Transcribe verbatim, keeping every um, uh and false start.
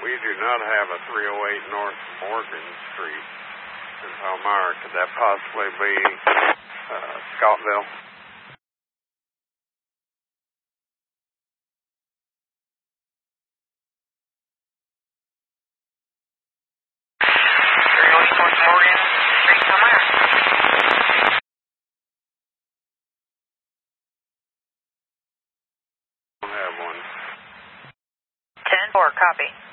We do not have a three oh eight North Morgan Street in Palmyra. Could that possibly be uh, Scottville? three oh eight North Morgan Street, Palmyra. Don't have one. ten four, copy.